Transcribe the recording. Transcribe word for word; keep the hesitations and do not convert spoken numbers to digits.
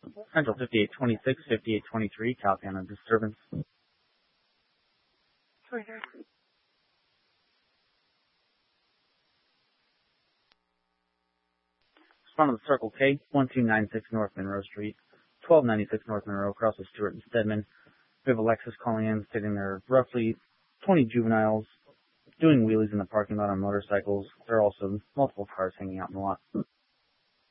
Central fifty-eight twenty-six, fifty-eight twenty-three, copy on a disturbance. Respond to the Circle K, one two nine six North Monroe Street, twelve ninety-six North Monroe, across with Stewart and Stedman. We have a Lexus calling in, stating there are roughly twenty juveniles doing wheelies in the parking lot on motorcycles. There are also multiple cars hanging out in the lot.